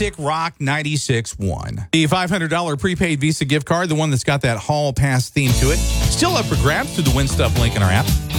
Classic Rock 96.1. The $500 prepaid Visa gift card, the one that's got that Hall Pass theme to it, still up for grabs through the Win Stuff link in our app.